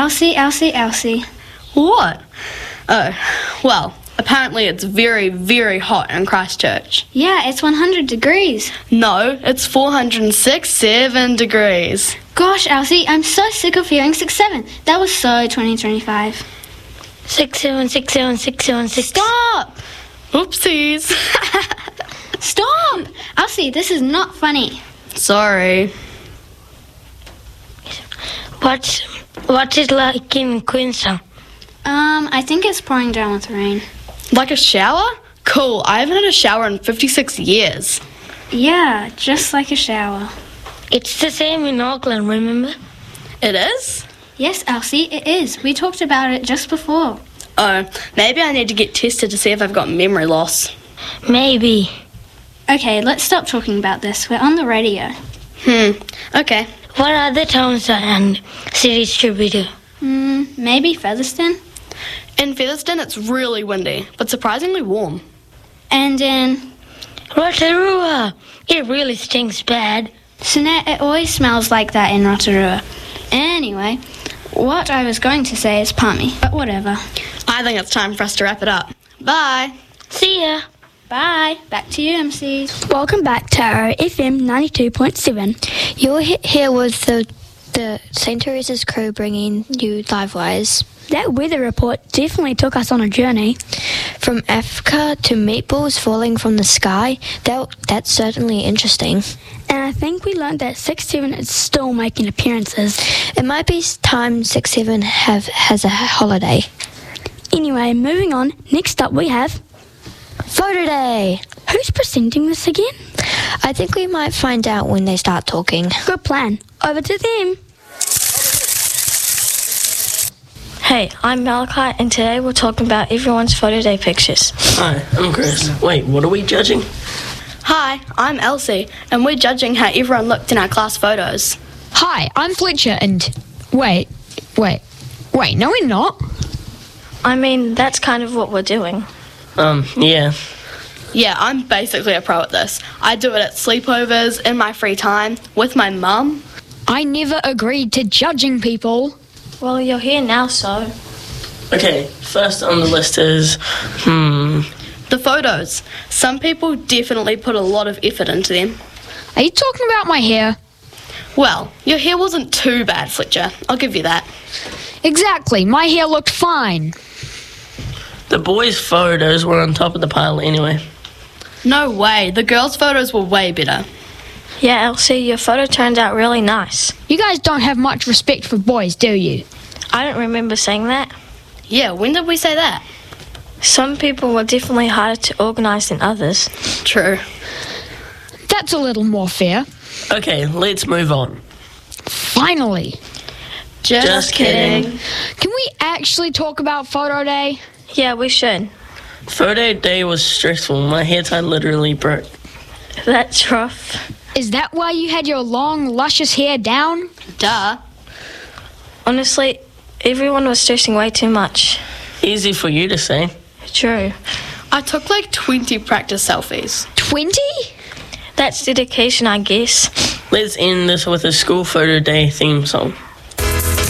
Elsie. What? Oh, well, apparently it's very, very hot in Christchurch. Yeah, it's 100 degrees. No, it's 406.7 degrees. Gosh, Elsie, I'm so sick of hearing 67. That was so 2025. 67, 67, 67, 6. Stop! Oopsies. Stop! Elsie, this is not funny. Sorry. What's it like in Queenstown? I think it's pouring down with rain. Like a shower? Cool, I haven't had a shower in 56 years. Yeah, just like a shower. It's the same in Auckland, remember? It is? Yes, Elsie, it is. We talked about it just before. Oh, maybe I need to get tested to see if I've got memory loss. Maybe. Okay, let's stop talking about this. We're on the radio. Okay. What other towns and cities should we do? Maybe Featherston? In Featherston, it's really windy, but surprisingly warm. And in Rotorua! It really stinks bad. Sinette, it always smells like that in Rotorua. Anyway, what I was going to say is Palmy, but whatever. I think it's time for us to wrap it up. Bye. See ya! Bye. Back to you, MCs. Welcome back to our FM 92.7. You're here with the St. Teresa's crew bringing you Livewise. That weather report definitely took us on a journey. From Africa to meatballs falling from the sky, that's certainly interesting. And I think we learned that 6-7 is still making appearances. It might be time 6-7 has a holiday. Anyway, moving on. Next up we have Photo Day! Who's presenting this again? I think we might find out when they start talking. Good plan. Over to them. Hey, I'm Malachi, and today we're talking about everyone's photo day pictures. Hi, I'm Chris. Wait, what are we judging? Hi, I'm Elsie, and we're judging how everyone looked in our class photos. Hi, I'm Fletcher, and wait, no we're not. I mean, that's kind of what we're doing. Yeah. Yeah, I'm basically a pro at this. I do it at sleepovers, in my free time, with my mum. I never agreed to judging people. Well, you're here now, so... Okay, first on the list is, The photos. Some people definitely put a lot of effort into them. Are you talking about my hair? Well, your hair wasn't too bad, Fletcher. I'll give you that. Exactly, my hair looked fine. the boys' photos were on top of the pile anyway. No way. The girls' photos were way better. Yeah, Elsie, your photo turned out really nice. You guys don't have much respect for boys, do you? I don't remember saying that. Yeah, when did we say that? Some people were definitely harder to organise than others. True. That's a little more fair. Okay, let's move on. Finally. Just kidding. Can we actually talk about photo day? Yeah, we should. Photo day was stressful. My hair tie literally broke. That's rough. Is that why you had your long, luscious hair down? Duh. Honestly, everyone was stressing way too much. Easy for you to say. True. I took like 20 practice selfies. 20? That's dedication, I guess. Let's end this with a school photo day theme song.